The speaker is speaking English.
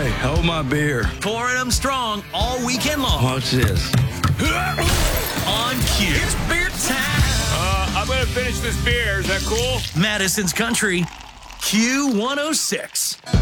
Hey, hold my beer. Pouring them strong all weekend long. Watch this. On cue. It's beer time. I'm going to finish this beer. Is that cool? Madison's Country, Q106.